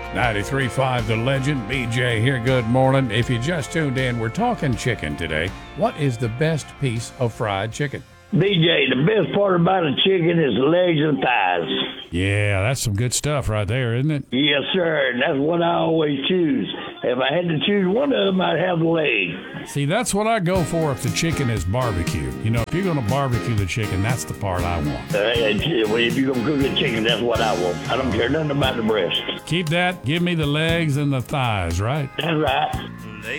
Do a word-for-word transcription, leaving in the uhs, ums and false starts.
ninety-three point five The Legend, B J here. Good morning. If you just tuned in, we're talking chicken today. What is the best piece of fried chicken? B J, the best part about a chicken is the legs and thighs. Yeah, that's some good stuff right there, isn't it? Yes, sir. And that's what I always choose. If I had to choose one of them, I'd have the leg. See, that's what I go for if the chicken is barbecued. You know, if you're going to barbecue the chicken, that's the part I want. Uh, if you're going to cook the chicken, that's what I want. I don't care nothing about the breast. Keep that. Give me the legs and the thighs, right? That's right.